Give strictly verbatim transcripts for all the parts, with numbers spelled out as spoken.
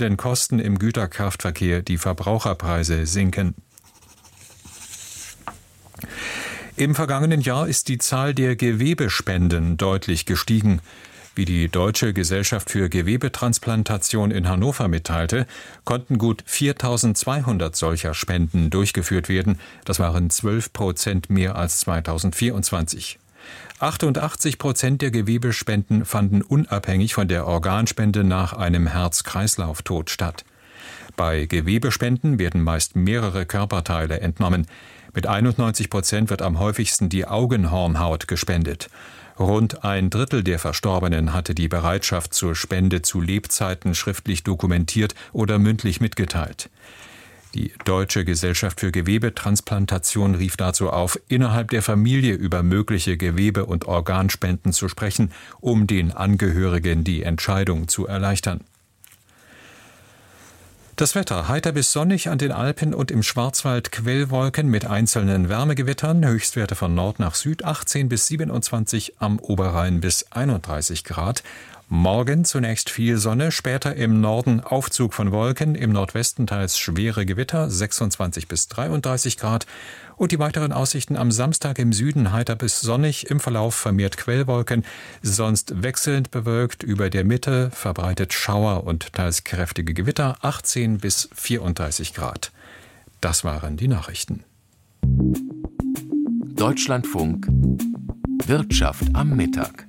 steigenden Kosten im Güterkraftverkehr die Verbraucherpreise sinken. Im vergangenen Jahr ist die Zahl der Gewebespenden deutlich gestiegen. Wie die Deutsche Gesellschaft für Gewebetransplantation in Hannover mitteilte, konnten gut viertausendzweihundert solcher Spenden durchgeführt werden. Das waren zwölf Prozent mehr als zweitausendvierundzwanzig. achtundachtzig Prozent der Gewebespenden fanden unabhängig von der Organspende nach einem Herz-Kreislauf-Tod statt. Bei Gewebespenden werden meist mehrere Körperteile entnommen. Mit einundneunzig Prozent wird am häufigsten die Augenhornhaut gespendet. Rund ein Drittel der Verstorbenen hatte die Bereitschaft zur Spende zu Lebzeiten schriftlich dokumentiert oder mündlich mitgeteilt. Die Deutsche Gesellschaft für Gewebetransplantation rief dazu auf, innerhalb der Familie über mögliche Gewebe- und Organspenden zu sprechen, um den Angehörigen die Entscheidung zu erleichtern. Das Wetter: heiter bis sonnig an den Alpen und im Schwarzwald Quellwolken mit einzelnen Wärmegewittern, Höchstwerte von Nord nach Süd achtzehn bis siebenundzwanzig, am Oberrhein bis einunddreißig Grad. Morgen zunächst viel Sonne, später im Norden Aufzug von Wolken, im Nordwesten teils schwere Gewitter, sechsundzwanzig bis dreiunddreißig Grad. Und die weiteren Aussichten: am Samstag im Süden heiter bis sonnig, im Verlauf vermehrt Quellwolken, sonst wechselnd bewölkt, über der Mitte verbreitet Schauer und teils kräftige Gewitter, achtzehn bis vierunddreißig Grad. Das waren die Nachrichten. Deutschlandfunk Wirtschaft am Mittag.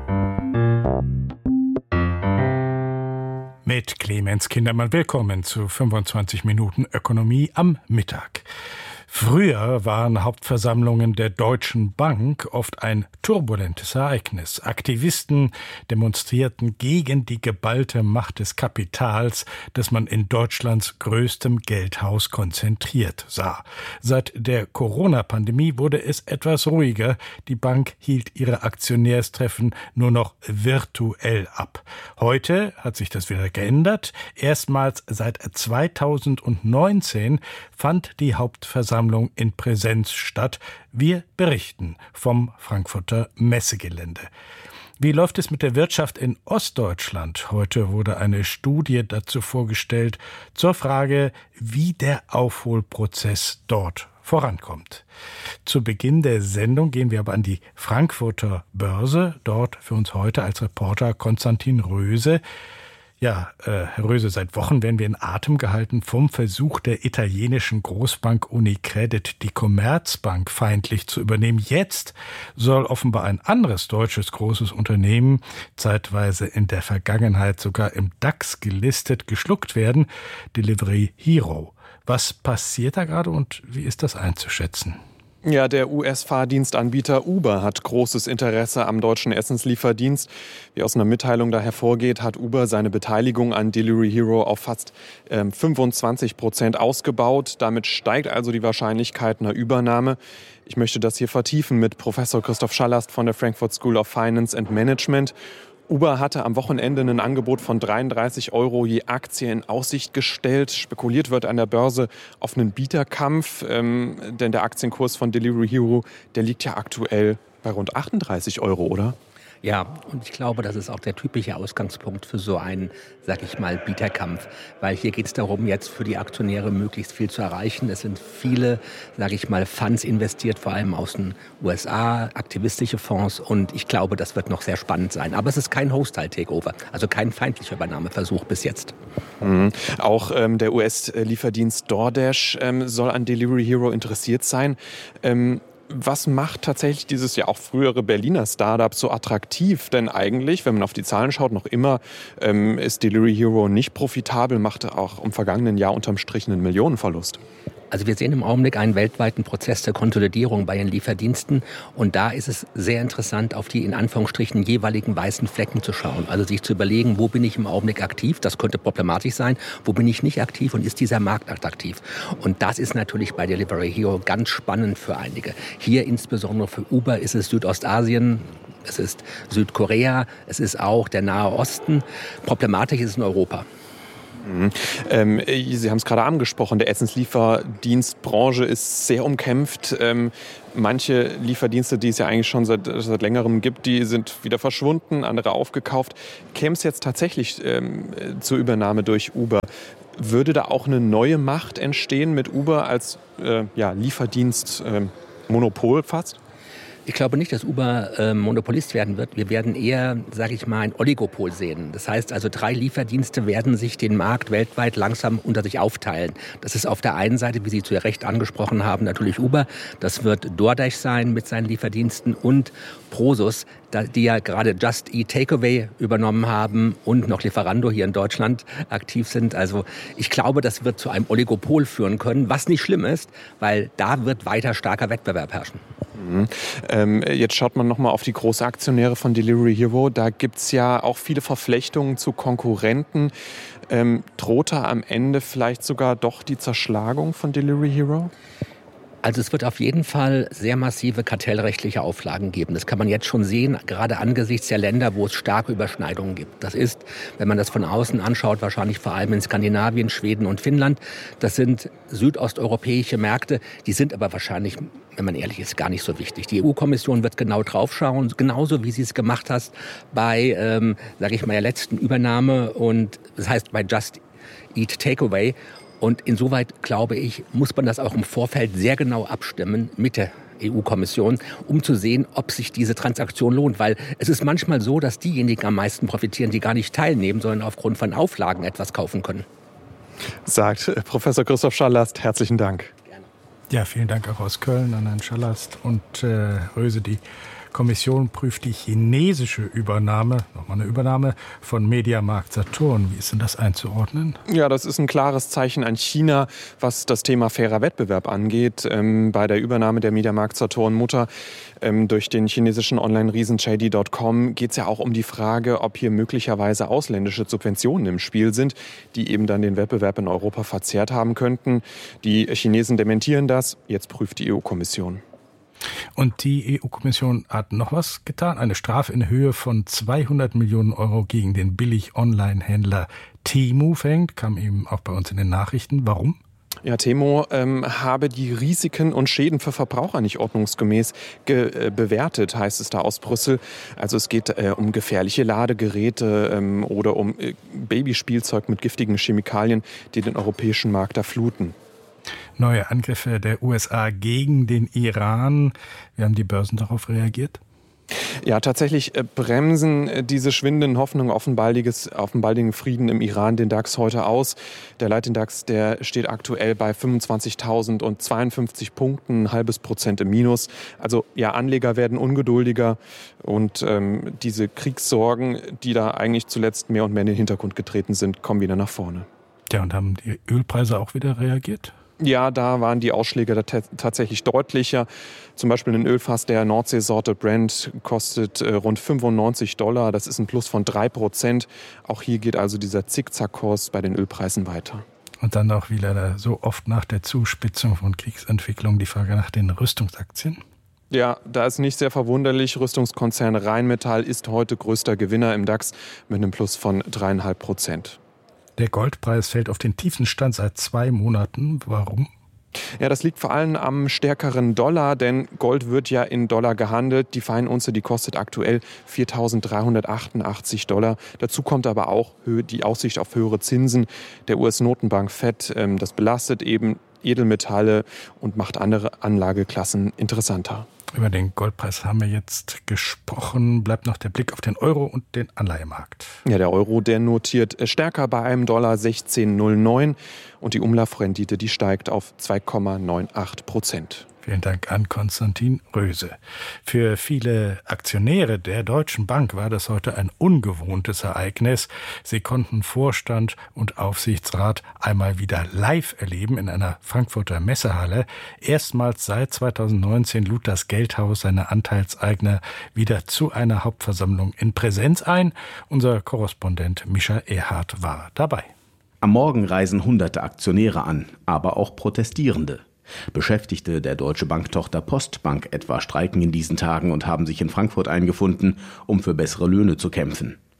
Mit Clemens Kindermann willkommen zu fünfundzwanzig Minuten Ökonomie am Mittag. Früher waren Hauptversammlungen der Deutschen Bank oft ein turbulentes Ereignis. Aktivisten demonstrierten gegen die geballte Macht des Kapitals, das man in Deutschlands größtem Geldhaus konzentriert sah. Seit der Corona-Pandemie wurde es etwas ruhiger. Die Bank hielt ihre Aktionärstreffen nur noch virtuell ab. Heute hat sich das wieder geändert. Erstmals seit zweitausendneunzehn fand die Hauptversammlung in Präsenz statt. Wir berichten vom Frankfurter Messegelände. Wie läuft es mit der Wirtschaft in Ostdeutschland? Heute wurde eine Studie dazu vorgestellt, zur Frage, wie der Aufholprozess dort vorankommt. Zu Beginn der Sendung gehen wir aber an die Frankfurter Börse. Dort für uns heute als Reporter Konstantin Röse. Ja, äh, Herr Röse, seit Wochen werden wir in Atem gehalten vom Versuch der italienischen Großbank Unicredit, die Commerzbank feindlich zu übernehmen. Jetzt soll offenbar ein anderes deutsches großes Unternehmen, zeitweise in der Vergangenheit sogar im DAX gelistet, geschluckt werden, Delivery Hero. Was passiert da gerade und wie ist das einzuschätzen? Ja, der U S-Fahrdienstanbieter Uber hat großes Interesse am deutschen Essenslieferdienst. Wie aus einer Mitteilung da hervorgeht, hat Uber seine Beteiligung an Delivery Hero auf fast äh, fünfundzwanzig Prozent ausgebaut. Damit steigt also die Wahrscheinlichkeit einer Übernahme. Ich möchte das hier vertiefen mit Professor Christoph Schallast von der Frankfurt School of Finance and Management. Uber hatte am Wochenende ein Angebot von dreiunddreißig Euro je Aktie in Aussicht gestellt. Spekuliert wird an der Börse auf einen Bieterkampf, ähm, denn der Aktienkurs von Delivery Hero, der liegt ja aktuell bei rund achtunddreißig Euro, oder? Ja, und ich glaube, das ist auch der typische Ausgangspunkt für so einen, sag ich mal, Bieterkampf. Weil hier geht es darum, jetzt für die Aktionäre möglichst viel zu erreichen. Es sind viele, sag ich mal, Funds investiert, vor allem aus den U S A, aktivistische Fonds. Und ich glaube, das wird noch sehr spannend sein. Aber es ist kein Hostile-Takeover, also kein feindlicher Übernahmeversuch bis jetzt. Mhm. Auch ähm, der U S-Lieferdienst DoorDash ähm, soll an Delivery Hero interessiert sein. Ähm, Was macht tatsächlich dieses ja auch frühere Berliner Startup so attraktiv? Denn eigentlich, wenn man auf die Zahlen schaut, noch immer ähm, ist Delivery Hero nicht profitabel, machte auch im vergangenen Jahr unterm Strich einen Millionenverlust. Also wir sehen im Augenblick einen weltweiten Prozess der Konsolidierung bei den Lieferdiensten. Und da ist es sehr interessant, auf die in Anführungsstrichen jeweiligen weißen Flecken zu schauen. Also sich zu überlegen, wo bin ich im Augenblick aktiv? Das könnte problematisch sein. Wo bin ich nicht aktiv und ist dieser Markt attraktiv? Und das ist natürlich bei Delivery Hero ganz spannend für einige. Hier insbesondere für Uber ist es Südostasien, es ist Südkorea, es ist auch der Nahe Osten. Problematisch ist es in Europa. Mhm. Ähm, Sie haben es gerade angesprochen, der Essenslieferdienstbranche ist sehr umkämpft. Ähm, manche Lieferdienste, die es ja eigentlich schon seit, seit längerem gibt, die sind wieder verschwunden, andere aufgekauft. Käme es jetzt tatsächlich ähm, zur Übernahme durch Uber, würde da auch eine neue Macht entstehen mit Uber als äh, ja, Lieferdienstmonopol äh, fast? Ich glaube nicht, dass Uber äh, Monopolist werden wird. Wir werden eher, sage ich mal, ein Oligopol sehen. Das heißt also, drei Lieferdienste werden sich den Markt weltweit langsam unter sich aufteilen. Das ist auf der einen Seite, wie Sie zu Recht angesprochen haben, natürlich Uber. Das wird DoorDash sein mit seinen Lieferdiensten und Prosus, die ja gerade Just Eat Takeaway übernommen haben und noch Lieferando hier in Deutschland aktiv sind. Also ich glaube, das wird zu einem Oligopol führen können, was nicht schlimm ist, weil da wird weiter starker Wettbewerb herrschen. Mhm. Ähm, jetzt schaut man nochmal auf die großen Aktionäre von Delivery Hero. Da gibt es ja auch viele Verflechtungen zu Konkurrenten. Ähm, droht da am Ende vielleicht sogar doch die Zerschlagung von Delivery Hero? Also es wird auf jeden Fall sehr massive kartellrechtliche Auflagen geben. Das kann man jetzt schon sehen, gerade angesichts der Länder, wo es starke Überschneidungen gibt. Das ist, wenn man das von außen anschaut, wahrscheinlich vor allem in Skandinavien, Schweden und Finnland. Das sind südosteuropäische Märkte, die sind aber wahrscheinlich, wenn man ehrlich ist, gar nicht so wichtig. Die E U-Kommission wird genau draufschauen, genauso wie sie es gemacht hat bei, ähm, sage ich mal, der letzten Übernahme und das heißt bei Just Eat Takeaway. Und insoweit, glaube ich, muss man das auch im Vorfeld sehr genau abstimmen mit der E U-Kommission, um zu sehen, ob sich diese Transaktion lohnt. Weil es ist manchmal so, dass diejenigen am meisten profitieren, die gar nicht teilnehmen, sondern aufgrund von Auflagen etwas kaufen können. Sagt Professor Christoph Schallast. Herzlichen Dank. Gerne. Ja, vielen Dank auch aus Köln an Herrn Schallast und äh, Röse, die Kommission prüft die chinesische Übernahme, nochmal eine Übernahme von Mediamarkt Saturn. Wie ist denn das einzuordnen? Ja, das ist ein klares Zeichen an China, was das Thema fairer Wettbewerb angeht. Ähm, bei der Übernahme der Mediamarkt Saturn Mutter ähm, durch den chinesischen Online-Riesen J D Punkt com geht es ja auch um die Frage, ob hier möglicherweise ausländische Subventionen im Spiel sind, die eben dann den Wettbewerb in Europa verzerrt haben könnten. Die Chinesen dementieren das. Jetzt prüft die E U-Kommission. Und die E U-Kommission hat noch was getan. Eine Strafe in Höhe von zweihundert Millionen Euro gegen den Billig-Online-Händler Temu verhängt. Kam eben auch bei uns in den Nachrichten. Warum? Ja, Temu ähm, habe die Risiken und Schäden für Verbraucher nicht ordnungsgemäß ge- äh, bewertet, heißt es da aus Brüssel. Also es geht äh, um gefährliche Ladegeräte ähm, oder um äh, Babyspielzeug mit giftigen Chemikalien, die den europäischen Markt da fluten. Neue Angriffe der U S A gegen den Iran. Wie haben die Börsen darauf reagiert? Ja, tatsächlich bremsen diese schwindenden Hoffnungen auf einen, baldiges, auf einen baldigen Frieden im Iran den DAX heute aus. Der Leitindex, der steht aktuell bei fünfundzwanzigtausendzweiundfünfzig Punkten, ein halbes Prozent im Minus. Also ja, Anleger werden ungeduldiger und ähm, diese Kriegssorgen, die da eigentlich zuletzt mehr und mehr in den Hintergrund getreten sind, kommen wieder nach vorne. Ja, und haben die Ölpreise auch wieder reagiert? Ja, da waren die Ausschläge da t- tatsächlich deutlicher. Zum Beispiel ein Ölfass der Nordseesorte Brent kostet äh, rund fünfundneunzig Dollar. Das ist ein Plus von drei Prozent. Auch hier geht also dieser Zickzackkurs bei den Ölpreisen weiter. Und dann auch wieder so oft nach der Zuspitzung von Kriegsentwicklung die Frage nach den Rüstungsaktien. Ja, da ist nicht sehr verwunderlich. Rüstungskonzern Rheinmetall ist heute größter Gewinner im DAX mit einem Plus von drei Komma fünf Prozent. Der Goldpreis fällt auf den tiefsten Stand seit zwei Monaten. Warum? Ja, das liegt vor allem am stärkeren Dollar, denn Gold wird ja in Dollar gehandelt. Die Feinunze, die kostet aktuell viertausenddreihundertachtundachtzig Dollar. Dazu kommt aber auch die Aussicht auf höhere Zinsen der U S-Notenbank Fed. Das belastet eben Edelmetalle und macht andere Anlageklassen interessanter. Über den Goldpreis haben wir jetzt gesprochen. Bleibt noch der Blick auf den Euro und den Anleihemarkt. Ja, der Euro, der notiert stärker bei einem Dollar sechzehn Komma null neun und die Umlaufrendite, die steigt auf zwei Komma achtundneunzig Prozent. Vielen Dank an Konstantin Röse. Für viele Aktionäre der Deutschen Bank war das heute ein ungewohntes Ereignis. Sie konnten Vorstand und Aufsichtsrat einmal wieder live erleben in einer Frankfurter Messehalle. Erstmals seit zweitausendneunzehn lud das Geldhaus seine Anteilseigner wieder zu einer Hauptversammlung in Präsenz ein. Unser Korrespondent Mischa Erhardt war dabei. Am Morgen reisen hunderte Aktionäre an, aber auch Protestierende. Beschäftigte der Deutsche Bank-Tochter Postbank etwa streiken in diesen Tagen und haben sich in Frankfurt eingefunden, um für bessere Löhne zu kämpfen.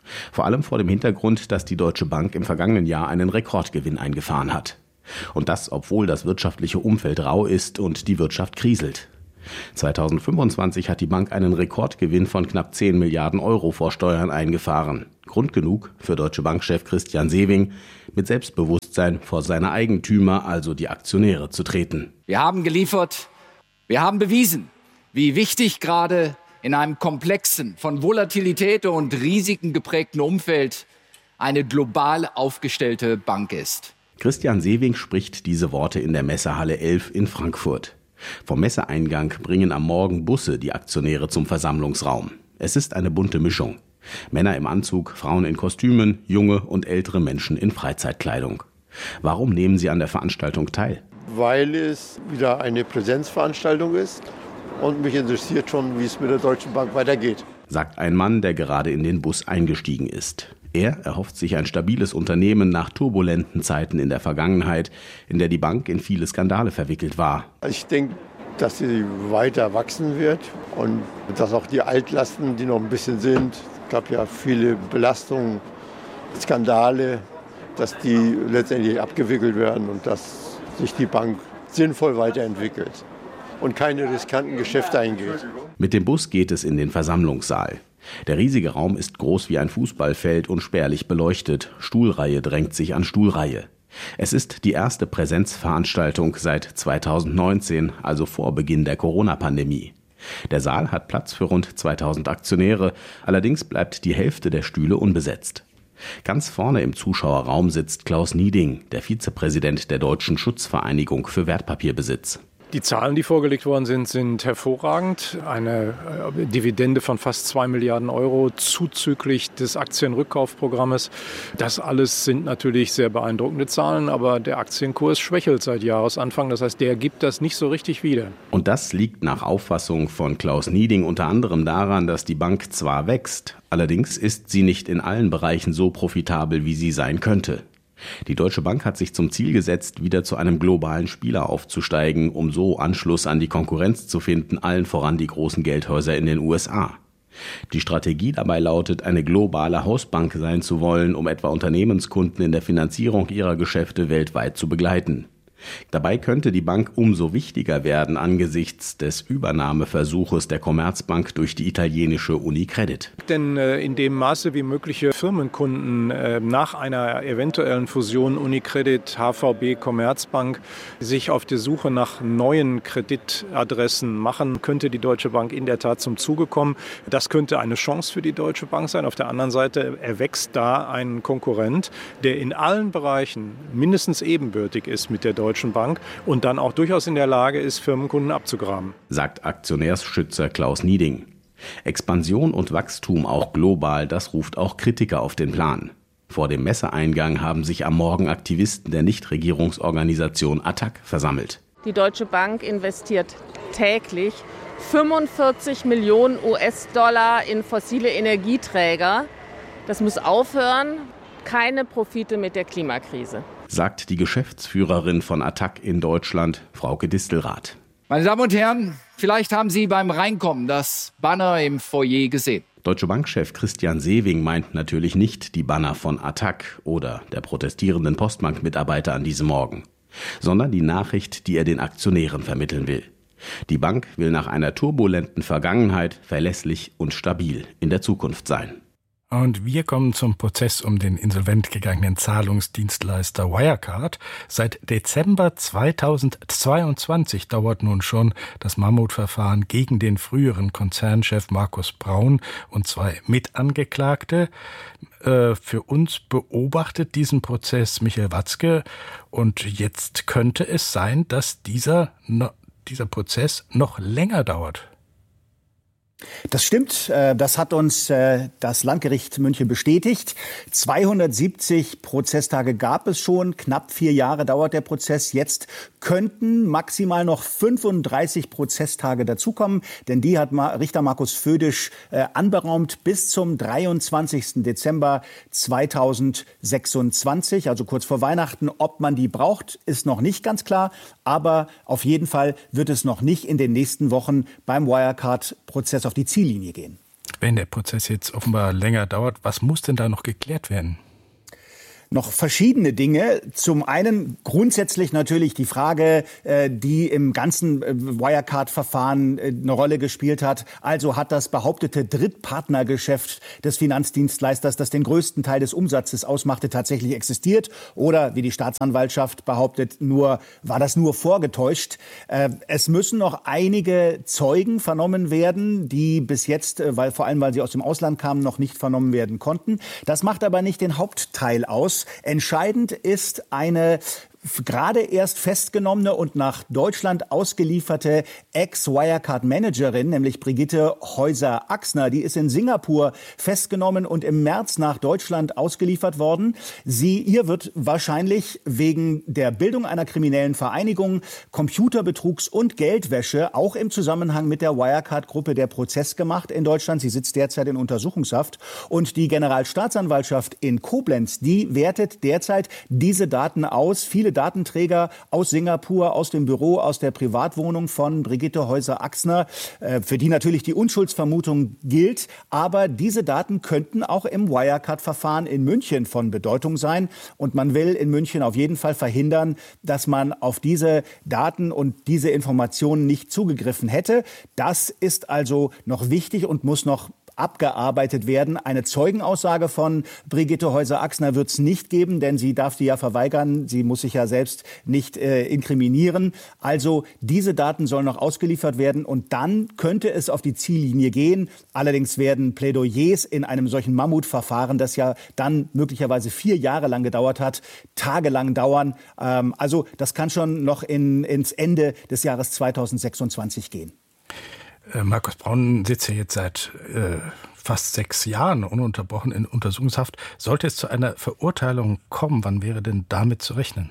Vor allem vor dem Hintergrund, dass die Deutsche Bank im vergangenen Jahr einen Rekordgewinn eingefahren hat. Und das, obwohl das wirtschaftliche Umfeld rau ist und die Wirtschaft kriselt. zweitausendfünfundzwanzig hat die Bank einen Rekordgewinn von knapp zehn Milliarden Euro vor Steuern eingefahren. Grund genug für Deutsche Bank-Chef Christian Sewing, mit Selbstbewusstsein vor seine Eigentümer, also die Aktionäre, zu treten. Wir haben geliefert, wir haben bewiesen, wie wichtig gerade in einem komplexen, von Volatilität und Risiken geprägten Umfeld eine global aufgestellte Bank ist. Christian Sewing spricht diese Worte in der Messehalle elf in Frankfurt. Vom Messeeingang bringen am Morgen Busse die Aktionäre zum Versammlungsraum. Es ist eine bunte Mischung. Männer im Anzug, Frauen in Kostümen, junge und ältere Menschen in Freizeitkleidung. Warum nehmen sie an der Veranstaltung teil? Weil es wieder eine Präsenzveranstaltung ist und mich interessiert schon, wie es mit der Deutschen Bank weitergeht. Sagt ein Mann, der gerade in den Bus eingestiegen ist. Er erhofft sich ein stabiles Unternehmen nach turbulenten Zeiten in der Vergangenheit, in der die Bank in viele Skandale verwickelt war. Ich denke, dass sie weiter wachsen wird und dass auch die Altlasten, die noch ein bisschen sind, es gab ja viele Belastungen, Skandale, dass die letztendlich abgewickelt werden und dass sich die Bank sinnvoll weiterentwickelt und keine riskanten Geschäfte eingeht. Mit dem Bus geht es in den Versammlungssaal. Der riesige Raum ist groß wie ein Fußballfeld und spärlich beleuchtet. Stuhlreihe drängt sich an Stuhlreihe. Es ist die erste Präsenzveranstaltung seit zweitausendneunzehn, also vor Beginn der Corona-Pandemie. Der Saal hat Platz für rund zweitausend Aktionäre, allerdings bleibt die Hälfte der Stühle unbesetzt. Ganz vorne im Zuschauerraum sitzt Klaus Nieding, der Vizepräsident der Deutschen Schutzvereinigung für Wertpapierbesitz. Die Zahlen, die vorgelegt worden sind, sind hervorragend. Eine äh, Dividende von fast zwei Milliarden Euro zuzüglich des Aktienrückkaufprogrammes. Das alles sind natürlich sehr beeindruckende Zahlen, aber der Aktienkurs schwächelt seit Jahresanfang. Das heißt, der gibt das nicht so richtig wieder. Und das liegt nach Auffassung von Klaus Nieding unter anderem daran, dass die Bank zwar wächst, allerdings ist sie nicht in allen Bereichen so profitabel, wie sie sein könnte. Die Deutsche Bank hat sich zum Ziel gesetzt, wieder zu einem globalen Spieler aufzusteigen, um so Anschluss an die Konkurrenz zu finden, allen voran die großen Geldhäuser in den U S A. Die Strategie dabei lautet, eine globale Hausbank sein zu wollen, um etwa Unternehmenskunden in der Finanzierung ihrer Geschäfte weltweit zu begleiten. Dabei könnte die Bank umso wichtiger werden angesichts des Übernahmeversuches der Commerzbank durch die italienische Unicredit. Denn äh, in dem Maße, wie mögliche Firmenkunden äh, nach einer eventuellen Fusion Unicredit, H V B, Commerzbank sich auf die Suche nach neuen Kreditadressen machen, könnte die Deutsche Bank in der Tat zum Zuge kommen. Das könnte eine Chance für die Deutsche Bank sein. Auf der anderen Seite erwächst da ein Konkurrent, der in allen Bereichen mindestens ebenbürtig ist mit der Deutschen Bank und dann auch durchaus in der Lage ist, Firmenkunden abzugraben. Sagt Aktionärsschützer Klaus Nieding. Expansion und Wachstum auch global, das ruft auch Kritiker auf den Plan. Vor dem Messeeingang haben sich am Morgen Aktivisten der Nichtregierungsorganisation Attac versammelt. Die Deutsche Bank investiert täglich fünfundvierzig Millionen U S-Dollar in fossile Energieträger. Das muss aufhören. Keine Profite mit der Klimakrise. Sagt die Geschäftsführerin von Attac in Deutschland, Frauke Distelrath. Meine Damen und Herren, vielleicht haben Sie beim Reinkommen das Banner im Foyer gesehen. Deutsche Bank-Chef Christian Sewing meint natürlich nicht die Banner von Attac oder der protestierenden Postbank-Mitarbeiter an diesem Morgen, sondern die Nachricht, die er den Aktionären vermitteln will. Die Bank will nach einer turbulenten Vergangenheit verlässlich und stabil in der Zukunft sein. Und wir kommen zum Prozess um den insolvent gegangenen Zahlungsdienstleister Wirecard. Seit Dezember zweitausendzweiundzwanzig dauert nun schon das Mammutverfahren gegen den früheren Konzernchef Markus Braun und zwei Mitangeklagte. Äh, für uns beobachtet diesen Prozess Michael Watzke. Und jetzt könnte es sein, dass dieser, dieser Prozess noch länger dauert. Das stimmt, das hat uns das Landgericht München bestätigt. zweihundertsiebzig Prozesstage gab es schon, knapp vier Jahre dauert der Prozess. Jetzt könnten maximal noch fünfunddreißig Prozesstage dazukommen, denn die hat Richter Markus Födisch anberaumt bis zum dreiundzwanzigsten Dezember zweitausendsechsundzwanzig, also kurz vor Weihnachten. Ob man die braucht, ist noch nicht ganz klar, aber auf jeden Fall wird es noch nicht in den nächsten Wochen beim Wirecard-Prozess auf die Ziellinie gehen. Wenn der Prozess jetzt offenbar länger dauert, was muss denn da noch geklärt werden? Noch verschiedene Dinge. Zum einen grundsätzlich natürlich die Frage, die im ganzen Wirecard-Verfahren eine Rolle gespielt hat. Also hat das behauptete Drittpartnergeschäft des Finanzdienstleisters, das den größten Teil des Umsatzes ausmachte, tatsächlich existiert? Oder, wie die Staatsanwaltschaft behauptet, nur war das nur vorgetäuscht? Es müssen noch einige Zeugen vernommen werden, die bis jetzt, weil vor allem, weil sie aus dem Ausland kamen, noch nicht vernommen werden konnten. Das macht aber nicht den Hauptteil aus. Entscheidend ist eine gerade erst festgenommene und nach Deutschland ausgelieferte Ex-Wirecard-Managerin, nämlich Brigitte Häuser-Axner. Die ist in Singapur festgenommen und im März nach Deutschland ausgeliefert worden. Sie, ihr wird wahrscheinlich wegen der Bildung einer kriminellen Vereinigung, Computerbetrugs und Geldwäsche auch im Zusammenhang mit der Wirecard-Gruppe der Prozess gemacht in Deutschland. Sie sitzt derzeit in Untersuchungshaft. Und die Generalstaatsanwaltschaft in Koblenz, die wertet derzeit diese Daten aus. Viele Datenträger aus Singapur, aus dem Büro, aus der Privatwohnung von Brigitte Häuser-Axner, für die natürlich die Unschuldsvermutung gilt. Aber diese Daten könnten auch im Wirecard-Verfahren in München von Bedeutung sein. Und man will in München auf jeden Fall verhindern, dass man auf diese Daten und diese Informationen nicht zugegriffen hätte. Das ist also noch wichtig und muss noch abgearbeitet werden. Eine Zeugenaussage von Brigitte Häuser-Axner wird es nicht geben, denn sie darf die ja verweigern. Sie muss sich ja selbst nicht äh, inkriminieren. Also diese Daten sollen noch ausgeliefert werden und dann könnte es auf die Ziellinie gehen. Allerdings werden Plädoyers in einem solchen Mammutverfahren, das ja dann möglicherweise vier Jahre lang gedauert hat, tagelang dauern. Ähm, also das kann schon noch in, ins Ende des Jahres zweitausendsechsundzwanzig gehen. Markus Braun sitzt ja jetzt seit äh, fast sechs Jahren ununterbrochen in Untersuchungshaft. Sollte es zu einer Verurteilung kommen, wann wäre denn damit zu rechnen?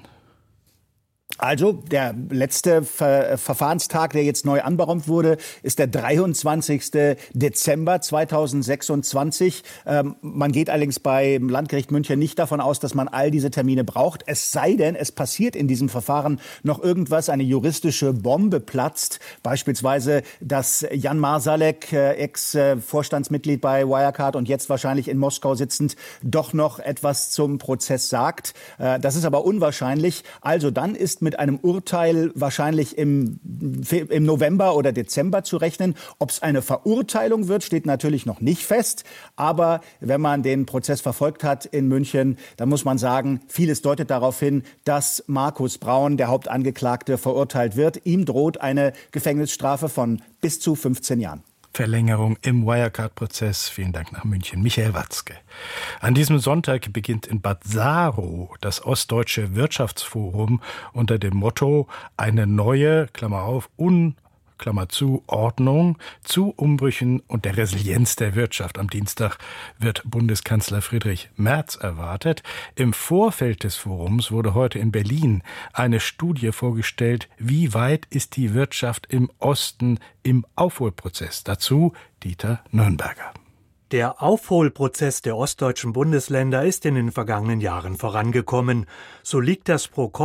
Also der letzte Ver- Verfahrenstag, der jetzt neu anberaumt wurde, ist der dreiundzwanzigste Dezember zweitausendsechsundzwanzig. Ähm, man geht allerdings beim Landgericht München nicht davon aus, dass man all diese Termine braucht. Es sei denn, es passiert in diesem Verfahren noch irgendwas, eine juristische Bombe platzt. Beispielsweise, dass Jan Marsalek, äh, Ex-Vorstandsmitglied bei Wirecard und jetzt wahrscheinlich in Moskau sitzend, doch noch etwas zum Prozess sagt. Äh, das ist aber unwahrscheinlich. Also dann ist mit einem Urteil wahrscheinlich im, im November oder Dezember zu rechnen. Ob es eine Verurteilung wird, steht natürlich noch nicht fest. Aber wenn man den Prozess verfolgt hat in München, dann muss man sagen, vieles deutet darauf hin, dass Markus Braun, der Hauptangeklagte, verurteilt wird. Ihm droht eine Gefängnisstrafe von bis zu fünfzehn Jahren. Verlängerung im Wirecard-Prozess. Vielen Dank nach München. Michael Watzke. An diesem Sonntag beginnt in Bad Saarow das Ostdeutsche Wirtschaftsforum unter dem Motto eine neue, Klammer auf, un Klammer zu, Ordnung zu Umbrüchen und der Resilienz der Wirtschaft. Am Dienstag wird Bundeskanzler Friedrich Merz erwartet. Im Vorfeld des Forums wurde heute in Berlin eine Studie vorgestellt, wie weit ist die Wirtschaft im Osten im Aufholprozess. Dazu Dieter Nürnberger. Der Aufholprozess der ostdeutschen Bundesländer ist in den vergangenen Jahren vorangekommen. So liegt das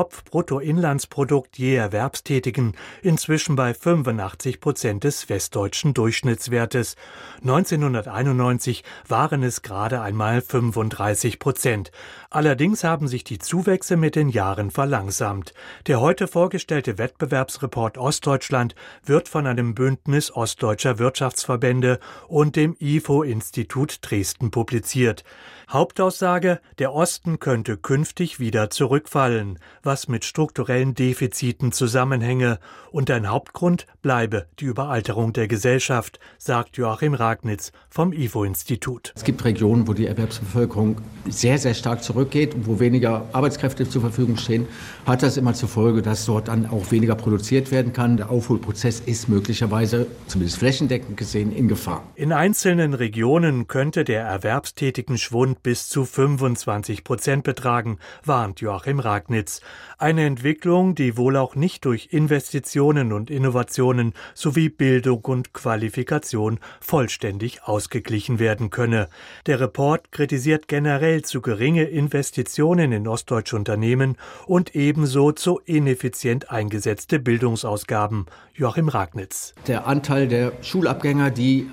Pro-Kopf-Bruttoinlandsprodukt je Erwerbstätigen inzwischen bei fünfundachtzig Prozent des westdeutschen Durchschnittswertes. neunzehnhunderteinundneunzig waren es gerade einmal fünfunddreißig Prozent. Allerdings haben sich die Zuwächse mit den Jahren verlangsamt. Der heute vorgestellte Wettbewerbsreport Ostdeutschland wird von einem Bündnis ostdeutscher Wirtschaftsverbände und dem I F O-Institut Institut Dresden publiziert. Hauptaussage: Der Osten könnte künftig wieder zurückfallen, was mit strukturellen Defiziten zusammenhänge. Und ein Hauptgrund bleibe die Überalterung der Gesellschaft, sagt Joachim Ragnitz vom I F O-Institut. Es gibt Regionen, wo die Erwerbsbevölkerung sehr, sehr stark zurückgeht und wo weniger Arbeitskräfte zur Verfügung stehen. Hat das immer zur Folge, dass dort dann auch weniger produziert werden kann. Der Aufholprozess ist möglicherweise, zumindest flächendeckend gesehen, in Gefahr. In einzelnen Regionen könnte der erwerbstätigen Schwund bis zu fünfundzwanzig Prozent betragen, warnt Joachim Ragnitz. Eine Entwicklung, die wohl auch nicht durch Investitionen und Innovationen sowie Bildung und Qualifikation vollständig ausgeglichen werden könne. Der Report kritisiert generell zu geringe Investitionen in ostdeutsche Unternehmen und ebenso zu ineffizient eingesetzte Bildungsausgaben. Joachim Ragnitz. Der Anteil der Schulabgänger, die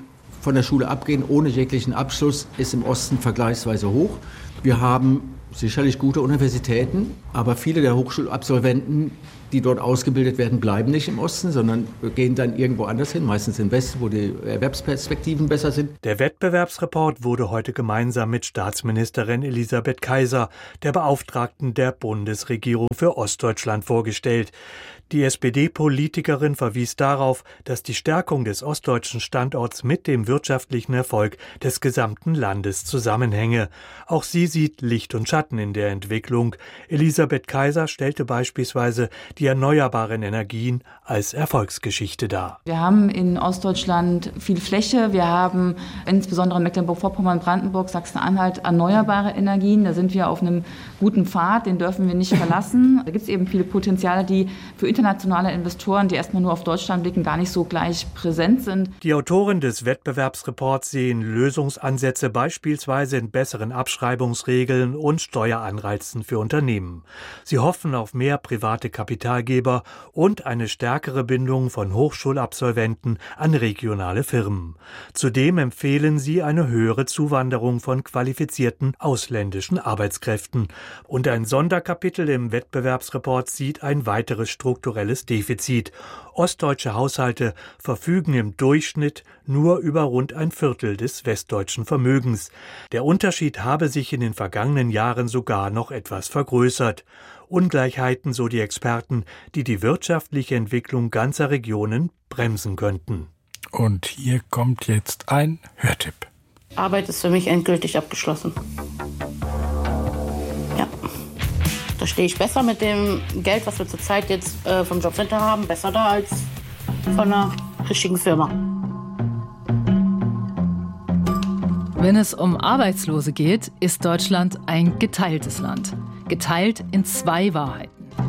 von der Schule abgehen ohne jeglichen Abschluss ist im Osten vergleichsweise hoch. Wir haben sicherlich gute Universitäten, aber viele der Hochschulabsolventen, die dort ausgebildet werden, bleiben nicht im Osten, sondern gehen dann irgendwo anders hin, meistens im Westen, wo die Erwerbsperspektiven besser sind. Der Wettbewerbsreport wurde heute gemeinsam mit Staatsministerin Elisabeth Kaiser, der Beauftragten der Bundesregierung für Ostdeutschland, vorgestellt. Die S P D-Politikerin verwies darauf, dass die Stärkung des ostdeutschen Standorts mit dem wirtschaftlichen Erfolg des gesamten Landes zusammenhänge. Auch sie sieht Licht und Schatten in der Entwicklung. Elisabeth Kaiser stellte beispielsweise die erneuerbaren Energien als Erfolgsgeschichte dar. Wir haben in Ostdeutschland viel Fläche. Wir haben insbesondere in Mecklenburg-Vorpommern, Brandenburg, Sachsen-Anhalt erneuerbare Energien. Da sind wir auf einem guten Pfad, den dürfen wir nicht verlassen. Da gibt es eben viele Potenziale, die für internationale Investoren, die erstmal nur auf Deutschland blicken, gar nicht so gleich präsent sind. Die Autoren des Wettbewerbsreports sehen Lösungsansätze beispielsweise in besseren Abschreibungsregeln und Steueranreizen für Unternehmen. Sie hoffen auf mehr private Kapitalgeber und eine stärkere Bindung von Hochschulabsolventen an regionale Firmen. Zudem empfehlen sie eine höhere Zuwanderung von qualifizierten ausländischen Arbeitskräften. Und ein Sonderkapitel im Wettbewerbsreport sieht ein weiteres strukturelles Defizit. Ostdeutsche Haushalte verfügen im Durchschnitt nur über rund ein Viertel des westdeutschen Vermögens. Der Unterschied habe sich in den vergangenen Jahren sogar noch etwas vergrößert. Ungleichheiten, so die Experten, die die wirtschaftliche Entwicklung ganzer Regionen bremsen könnten. Und hier kommt jetzt ein Hörtipp. Arbeit ist für mich endgültig abgeschlossen. Ja. Da stehe ich besser mit dem Geld, was wir zurzeit jetzt äh, vom Jobcenter haben, besser da als von einer richtigen Firma. Wenn es um Arbeitslose geht, ist Deutschland ein geteiltes Land. Geteilt in zwei Wahrheiten.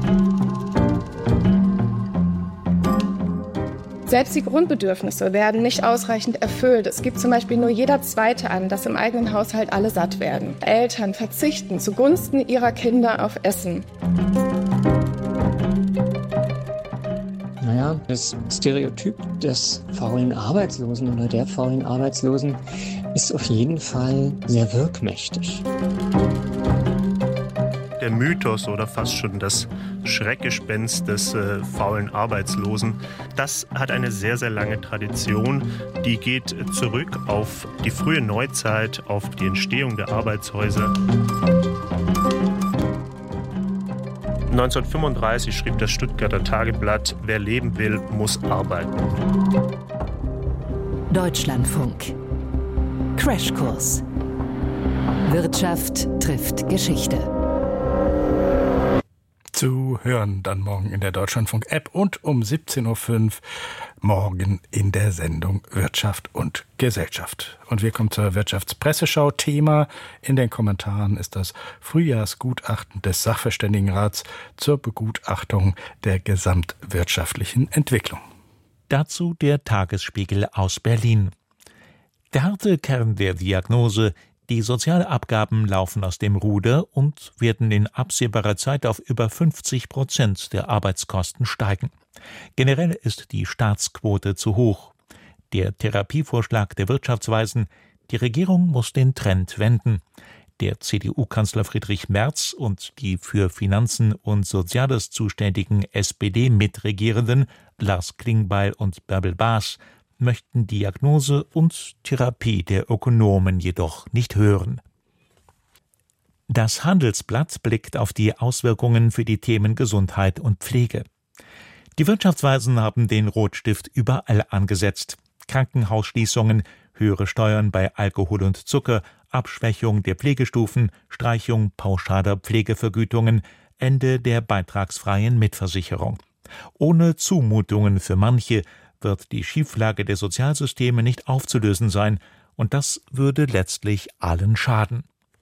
Selbst die Grundbedürfnisse werden nicht ausreichend erfüllt. Es gibt zum Beispiel nur jeder Zweite an, dass im eigenen Haushalt alle satt werden. Eltern verzichten zugunsten ihrer Kinder auf Essen. Naja, das Stereotyp des faulen Arbeitslosen oder der faulen Arbeitslosen ist auf jeden Fall sehr wirkmächtig. Der Mythos oder fast schon das Schreckgespenst des äh, faulen Arbeitslosen, das hat eine sehr, sehr lange Tradition. Die geht zurück auf die frühe Neuzeit, auf die Entstehung der Arbeitshäuser. neunzehnhundertfünfunddreißig schrieb das Stuttgarter Tageblatt: Wer leben will, muss arbeiten. Deutschlandfunk. Crashkurs. Wirtschaft trifft Geschichte. Zu hören dann morgen in der Deutschlandfunk-App und um siebzehn Uhr fünf morgen in der Sendung Wirtschaft und Gesellschaft. Und wir kommen zur Wirtschaftspresseschau. Thema in den Kommentaren ist das Frühjahrsgutachten des Sachverständigenrats zur Begutachtung der gesamtwirtschaftlichen Entwicklung. Dazu der Tagesspiegel aus Berlin. Der harte Kern der Diagnose: Die Sozialabgaben laufen aus dem Ruder und werden in absehbarer Zeit auf über fünfzig Prozent der Arbeitskosten steigen. Generell ist die Staatsquote zu hoch. Der Therapievorschlag der Wirtschaftsweisen: Die Regierung muss den Trend wenden. Der C D U-Kanzler Friedrich Merz und die für Finanzen und Soziales zuständigen S P D-Mitregierenden Lars Klingbeil und Bärbel Baas möchten Diagnose und Therapie der Ökonomen jedoch nicht hören. Das Handelsblatt blickt auf die Auswirkungen für die Themen Gesundheit und Pflege. Die Wirtschaftsweisen haben den Rotstift überall angesetzt. Krankenhausschließungen, höhere Steuern bei Alkohol und Zucker, Abschwächung der Pflegestufen, Streichung pauschaler Pflegevergütungen, Ende der beitragsfreien Mitversicherung. Ohne Zumutungen für manche wird die Schieflage der Sozialsysteme nicht aufzulösen sein, und das würde letztlich allen schaden.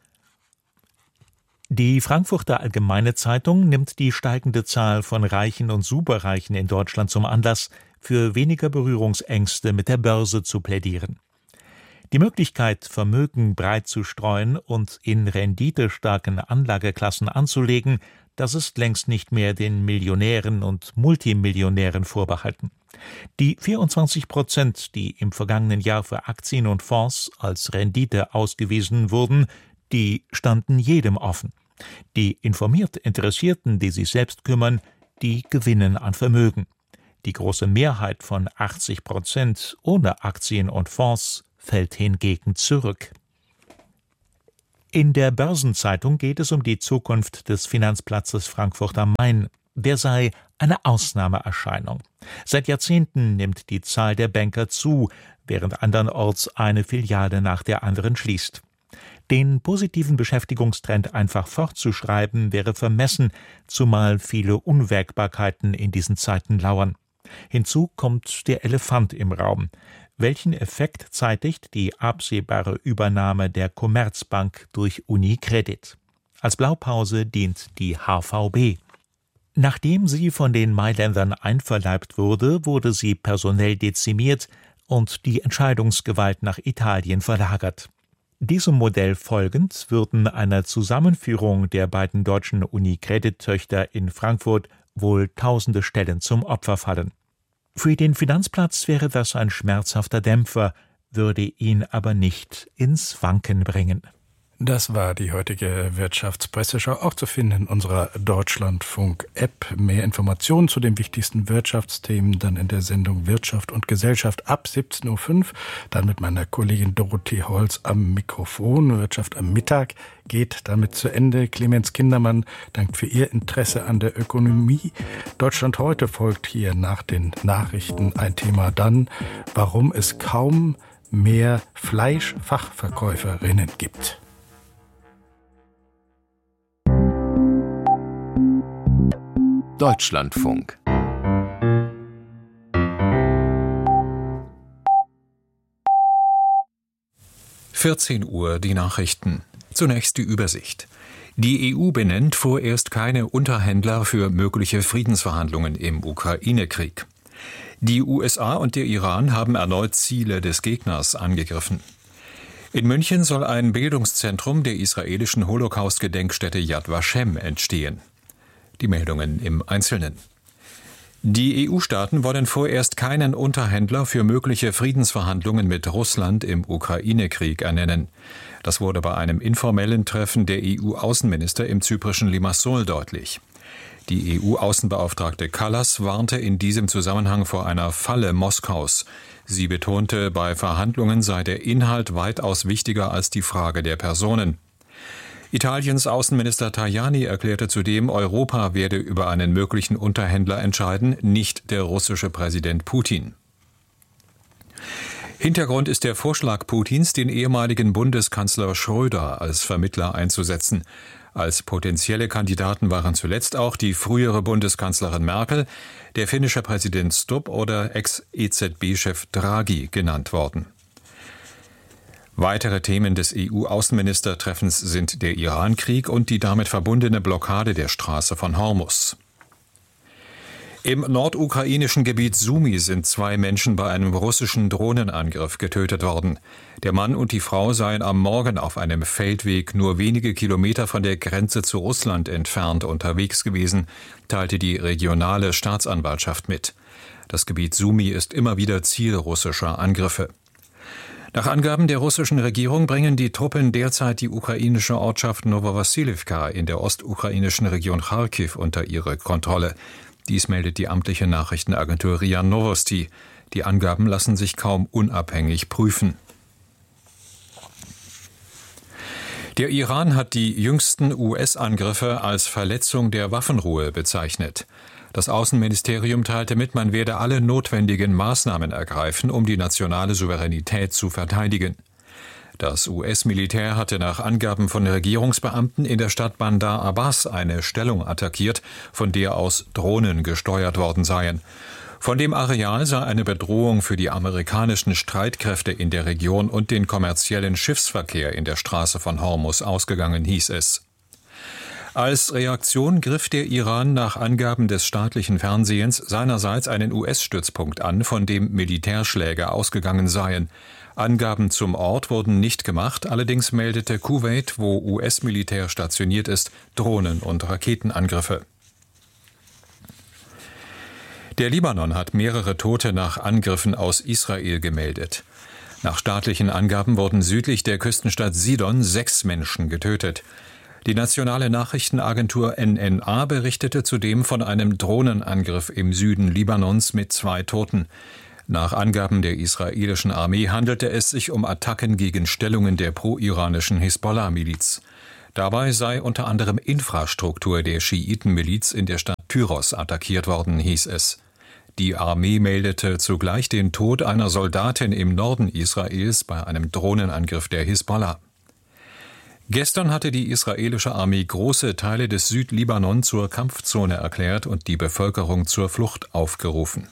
Die Frankfurter Allgemeine Zeitung nimmt die steigende Zahl von Reichen und Superreichen in Deutschland zum Anlass, für weniger Berührungsängste mit der Börse zu plädieren. Die Möglichkeit, Vermögen breit zu streuen und in renditestarken Anlageklassen anzulegen, das ist längst nicht mehr den Millionären und Multimillionären vorbehalten. Die vierundzwanzig Prozent, die im vergangenen Jahr für Aktien und Fonds als Rendite ausgewiesen wurden, die standen jedem offen. Die informiert Interessierten, die sich selbst kümmern, die gewinnen an Vermögen. Die große Mehrheit von achtzig Prozent ohne Aktien und Fonds fällt hingegen zurück. In der Börsenzeitung geht es um die Zukunft des Finanzplatzes Frankfurt am Main. Der sei eine Ausnahmeerscheinung. Seit Jahrzehnten nimmt die Zahl der Banker zu, während andernorts eine Filiale nach der anderen schließt. Den positiven Beschäftigungstrend einfach fortzuschreiben, wäre vermessen, zumal viele Unwägbarkeiten in diesen Zeiten lauern. Hinzu kommt der Elefant im Raum. Welchen Effekt zeitigt die absehbare Übernahme der Commerzbank durch UniCredit? Als Blaupause dient die H V B. Nachdem sie von den Mailändern einverleibt wurde, wurde sie personell dezimiert und die Entscheidungsgewalt nach Italien verlagert. Diesem Modell folgend würden einer Zusammenführung der beiden deutschen UniCredit-Töchter in Frankfurt wohl tausende Stellen zum Opfer fallen. Für den Finanzplatz wäre das ein schmerzhafter Dämpfer, würde ihn aber nicht ins Wanken bringen. Das war die heutige Wirtschaftspresseschau, auch zu finden in unserer Deutschlandfunk-App. Mehr Informationen zu den wichtigsten Wirtschaftsthemen dann in der Sendung Wirtschaft und Gesellschaft ab siebzehn Uhr fünf. Dann mit meiner Kollegin Dorothee Holz am Mikrofon. Wirtschaft am Mittag geht damit zu Ende. Clemens Kindermann dankt für Ihr Interesse an der Ökonomie. Deutschland heute folgt hier nach den Nachrichten ein Thema dann, warum es kaum mehr Fleischfachverkäuferinnen gibt. Deutschlandfunk. vierzehn Uhr die Nachrichten. Zunächst die Übersicht. Die E U benennt vorerst keine Unterhändler für mögliche Friedensverhandlungen im Ukraine-Krieg. Die U S A und der Iran haben erneut Ziele des Gegners angegriffen. In München soll ein Bildungszentrum der israelischen Holocaust-Gedenkstätte Yad Vashem entstehen. Die Meldungen im Einzelnen. Die E U-Staaten wollen vorerst keinen Unterhändler für mögliche Friedensverhandlungen mit Russland im Ukraine-Krieg ernennen. Das wurde bei einem informellen Treffen der E U-Außenminister im zyprischen Limassol deutlich. Die E U-Außenbeauftragte Kallas warnte in diesem Zusammenhang vor einer Falle Moskaus. Sie betonte, bei Verhandlungen sei der Inhalt weitaus wichtiger als die Frage der Personen. Italiens Außenminister Tajani erklärte zudem, Europa werde über einen möglichen Unterhändler entscheiden, nicht der russische Präsident Putin. Hintergrund ist der Vorschlag Putins, den ehemaligen Bundeskanzler Schröder als Vermittler einzusetzen. Als potenzielle Kandidaten waren zuletzt auch die frühere Bundeskanzlerin Merkel, der finnische Präsident Stubb oder Ex-E Z B-Chef Draghi genannt worden. Weitere Themen des E U-Außenministertreffens sind der Iran-Krieg und die damit verbundene Blockade der Straße von Hormuz. Im nordukrainischen Gebiet Sumy sind zwei Menschen bei einem russischen Drohnenangriff getötet worden. Der Mann und die Frau seien am Morgen auf einem Feldweg nur wenige Kilometer von der Grenze zu Russland entfernt unterwegs gewesen, teilte die regionale Staatsanwaltschaft mit. Das Gebiet Sumy ist immer wieder Ziel russischer Angriffe. Nach Angaben der russischen Regierung bringen die Truppen derzeit die ukrainische Ortschaft Nowowassilivka in der ostukrainischen Region Charkiw unter ihre Kontrolle. Dies meldet die amtliche Nachrichtenagentur R I A Novosti. Die Angaben lassen sich kaum unabhängig prüfen. Der Iran hat die jüngsten U S-Angriffe als Verletzung der Waffenruhe bezeichnet. Das Außenministerium teilte mit, man werde alle notwendigen Maßnahmen ergreifen, um die nationale Souveränität zu verteidigen. Das U S-Militär hatte nach Angaben von Regierungsbeamten in der Stadt Bandar Abbas eine Stellung attackiert, von der aus Drohnen gesteuert worden seien. Von dem Areal sei eine Bedrohung für die amerikanischen Streitkräfte in der Region und den kommerziellen Schiffsverkehr in der Straße von Hormuz ausgegangen, hieß es. Als Reaktion griff der Iran nach Angaben des staatlichen Fernsehens seinerseits einen U S-Stützpunkt an, von dem Militärschläge ausgegangen seien. Angaben zum Ort wurden nicht gemacht, allerdings meldete Kuwait, wo U S-Militär stationiert ist, Drohnen- und Raketenangriffe. Der Libanon hat mehrere Tote nach Angriffen aus Israel gemeldet. Nach staatlichen Angaben wurden südlich der Küstenstadt Sidon sechs Menschen getötet. Die nationale Nachrichtenagentur N N A berichtete zudem von einem Drohnenangriff im Süden Libanons mit zwei Toten. Nach Angaben der israelischen Armee handelte es sich um Attacken gegen Stellungen der pro-iranischen Hisbollah-Miliz. Dabei sei unter anderem Infrastruktur der Schiitenmiliz in der Stadt Tyros attackiert worden, hieß es. Die Armee meldete zugleich den Tod einer Soldatin im Norden Israels bei einem Drohnenangriff der Hisbollah. Gestern hatte die israelische Armee große Teile des Südlibanon zur Kampfzone erklärt und die Bevölkerung zur Flucht aufgerufen.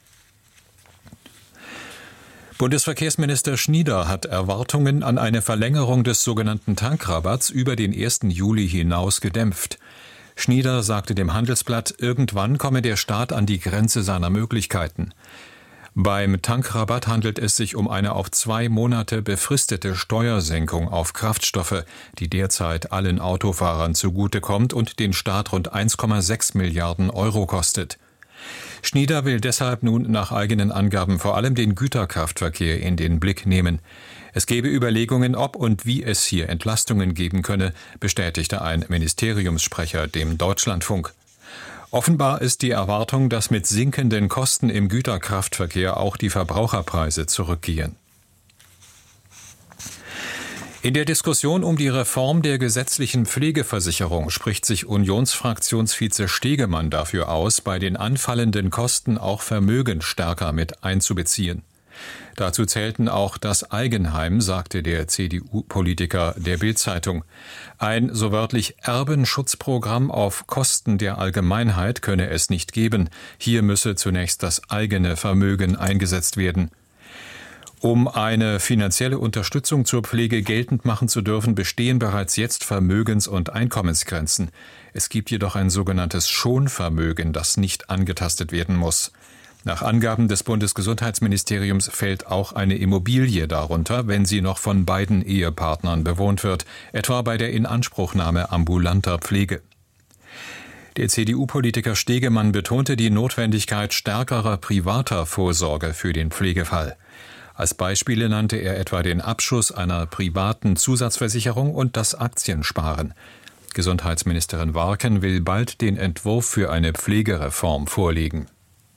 Bundesverkehrsminister Schnieder hat Erwartungen an eine Verlängerung des sogenannten Tankrabatts über den ersten Juli hinaus gedämpft. Schnieder sagte dem Handelsblatt, irgendwann komme der Staat an die Grenze seiner Möglichkeiten. Beim Tankrabatt handelt es sich um eine auf zwei Monate befristete Steuersenkung auf Kraftstoffe, die derzeit allen Autofahrern zugutekommt und den Staat rund eins Komma sechs Milliarden Euro kostet. Schnieder will deshalb nun nach eigenen Angaben vor allem den Güterkraftverkehr in den Blick nehmen. Es gebe Überlegungen, ob und wie es hier Entlastungen geben könne, bestätigte ein Ministeriumssprecher dem Deutschlandfunk. Offenbar ist die Erwartung, dass mit sinkenden Kosten im Güterkraftverkehr auch die Verbraucherpreise zurückgehen. In der Diskussion um die Reform der gesetzlichen Pflegeversicherung spricht sich Unionsfraktionsvize Stegemann dafür aus, bei den anfallenden Kosten auch Vermögen stärker mit einzubeziehen. Dazu zählten auch das Eigenheim, sagte der C D U-Politiker der Bild-Zeitung. Ein so wörtlich Erbenschutzprogramm auf Kosten der Allgemeinheit könne es nicht geben. Hier müsse zunächst das eigene Vermögen eingesetzt werden. Um eine finanzielle Unterstützung zur Pflege geltend machen zu dürfen, bestehen bereits jetzt Vermögens- und Einkommensgrenzen. Es gibt jedoch ein sogenanntes Schonvermögen, das nicht angetastet werden muss. Nach Angaben des Bundesgesundheitsministeriums fällt auch eine Immobilie darunter, wenn sie noch von beiden Ehepartnern bewohnt wird, etwa bei der Inanspruchnahme ambulanter Pflege. Der C D U-Politiker Stegemann betonte die Notwendigkeit stärkerer privater Vorsorge für den Pflegefall. Als Beispiele nannte er etwa den Abschuss einer privaten Zusatzversicherung und das Aktiensparen. Gesundheitsministerin Warken will bald den Entwurf für eine Pflegereform vorlegen.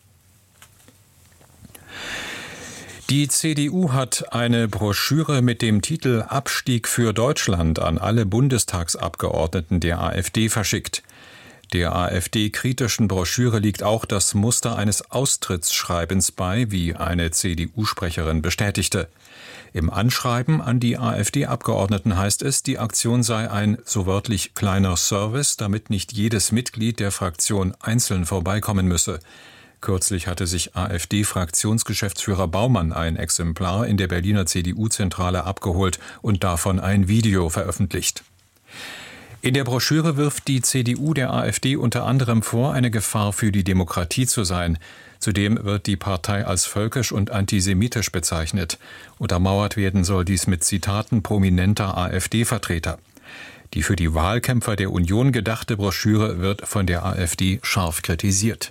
Die C D U hat eine Broschüre mit dem Titel Abstieg für Deutschland an alle Bundestagsabgeordneten der AfD verschickt. Der AfD-kritischen Broschüre liegt auch das Muster eines Austrittsschreibens bei, wie eine C D U-Sprecherin bestätigte. Im Anschreiben an die AfD-Abgeordneten heißt es, die Aktion sei ein so wörtlich kleiner Service, damit nicht jedes Mitglied der Fraktion einzeln vorbeikommen müsse. Kürzlich hatte sich AfD-Fraktionsgeschäftsführer Baumann ein Exemplar in der Berliner C D U-Zentrale abgeholt und davon ein Video veröffentlicht. In der Broschüre wirft die C D U der AfD unter anderem vor, eine Gefahr für die Demokratie zu sein. Zudem wird die Partei als völkisch und antisemitisch bezeichnet. Untermauert werden soll dies mit Zitaten prominenter AfD-Vertreter. Die für die Wahlkämpfer der Union gedachte Broschüre wird von der AfD scharf kritisiert.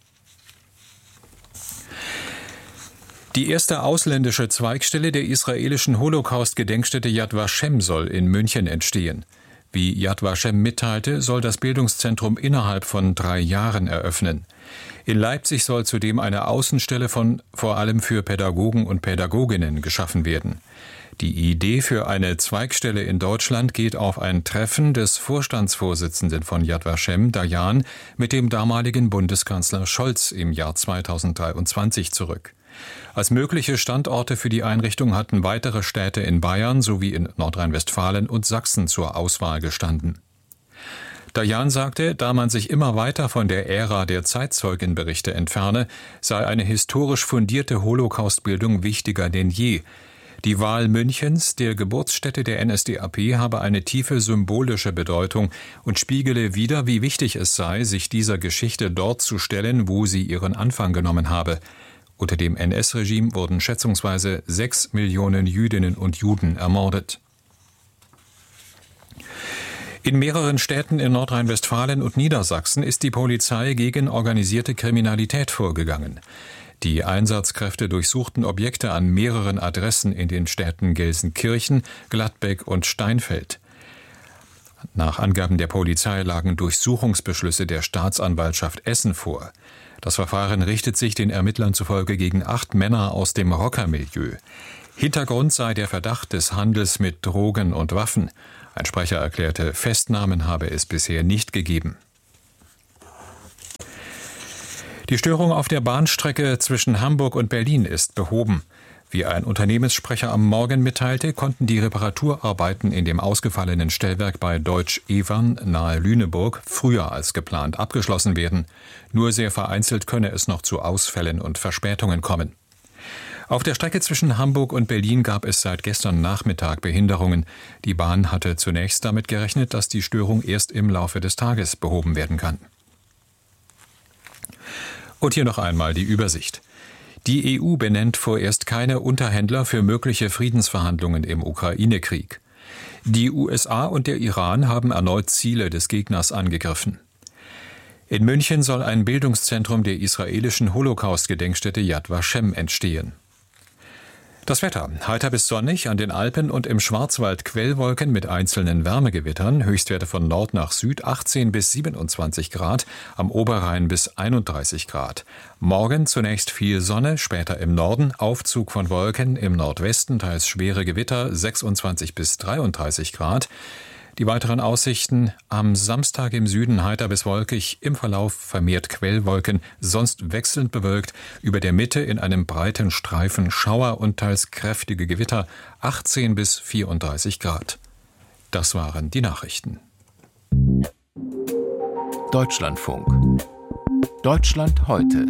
Die erste ausländische Zweigstelle der israelischen Holocaust-Gedenkstätte Yad Vashem soll in München entstehen. Wie Yad Vashem mitteilte, soll das Bildungszentrum innerhalb von drei Jahren eröffnen. In Leipzig soll zudem eine Außenstelle von vor allem für Pädagogen und Pädagoginnen geschaffen werden. Die Idee für eine Zweigstelle in Deutschland geht auf ein Treffen des Vorstandsvorsitzenden von Yad Vashem, Dayan, mit dem damaligen Bundeskanzler Scholz im Jahr zweitausenddreiundzwanzig zurück. Als mögliche Standorte für die Einrichtung hatten weitere Städte in Bayern sowie in Nordrhein-Westfalen und Sachsen zur Auswahl gestanden. Dayan sagte, da man sich immer weiter von der Ära der Zeitzeugenberichte entferne, sei eine historisch fundierte Holocaustbildung wichtiger denn je. Die Wahl Münchens, der Geburtsstätte der N S D A P, habe eine tiefe symbolische Bedeutung und spiegele wider, wie wichtig es sei, sich dieser Geschichte dort zu stellen, wo sie ihren Anfang genommen habe. Unter dem N S-Regime wurden schätzungsweise sechs Millionen Jüdinnen und Juden ermordet. In mehreren Städten in Nordrhein-Westfalen und Niedersachsen ist die Polizei gegen organisierte Kriminalität vorgegangen. Die Einsatzkräfte durchsuchten Objekte an mehreren Adressen in den Städten Gelsenkirchen, Gladbeck und Steinfeld. Nach Angaben der Polizei lagen Durchsuchungsbeschlüsse der Staatsanwaltschaft Essen vor. Das Verfahren richtet sich den Ermittlern zufolge gegen acht Männer aus dem Rockermilieu. Hintergrund sei der Verdacht des Handels mit Drogen und Waffen. Ein Sprecher erklärte, Festnahmen habe es bisher nicht gegeben. Die Störung auf der Bahnstrecke zwischen Hamburg und Berlin ist behoben. Wie ein Unternehmenssprecher am Morgen mitteilte, konnten die Reparaturarbeiten in dem ausgefallenen Stellwerk bei Deutsch-Evern nahe Lüneburg früher als geplant abgeschlossen werden. Nur sehr vereinzelt könne es noch zu Ausfällen und Verspätungen kommen. Auf der Strecke zwischen Hamburg und Berlin gab es seit gestern Nachmittag Behinderungen. Die Bahn hatte zunächst damit gerechnet, dass die Störung erst im Laufe des Tages behoben werden kann. Und hier noch einmal die Übersicht. Die E U benennt vorerst keine Unterhändler für mögliche Friedensverhandlungen im Ukraine-Krieg. Die U S A und der Iran haben erneut Ziele des Gegners angegriffen. In München soll ein Bildungszentrum der israelischen Holocaust-Gedenkstätte Yad Vashem entstehen. Das Wetter: heiter bis sonnig, an den Alpen und im Schwarzwald Quellwolken mit einzelnen Wärmegewittern, Höchstwerte von Nord nach Süd achtzehn bis siebenundzwanzig Grad, am Oberrhein bis einunddreißig Grad. Morgen zunächst viel Sonne, später im Norden Aufzug von Wolken, im Nordwesten teils schwere Gewitter, sechsundzwanzig bis dreiunddreißig Grad. Die weiteren Aussichten: am Samstag im Süden heiter bis wolkig, im Verlauf vermehrt Quellwolken, sonst wechselnd bewölkt, über der Mitte in einem breiten Streifen Schauer und teils kräftige Gewitter, achtzehn bis vierunddreißig Grad. Das waren die Nachrichten. Deutschlandfunk. Deutschland heute.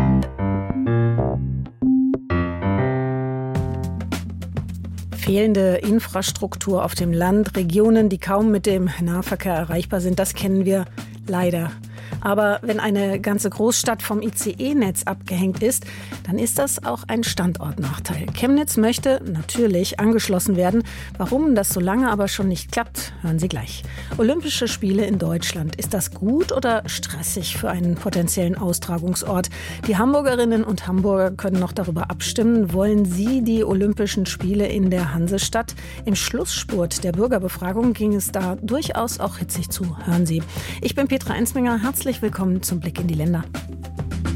Fehlende Infrastruktur auf dem Land, Regionen, die kaum mit dem Nahverkehr erreichbar sind, das kennen wir leider. Aber wenn eine ganze Großstadt vom I C E-Netz abgehängt ist, dann ist das auch ein Standortnachteil. Chemnitz möchte natürlich angeschlossen werden. Warum das so lange aber schon nicht klappt, hören Sie gleich. Olympische Spiele in Deutschland. Ist das gut oder stressig für einen potenziellen Austragungsort? Die Hamburgerinnen und Hamburger können noch darüber abstimmen. Wollen sie die Olympischen Spiele in der Hansestadt? Im Schlussspurt der Bürgerbefragung ging es da durchaus auch hitzig zu. Hören Sie. Ich bin Petra Ensminger. Herzlich willkommen zum Blick in die Länder.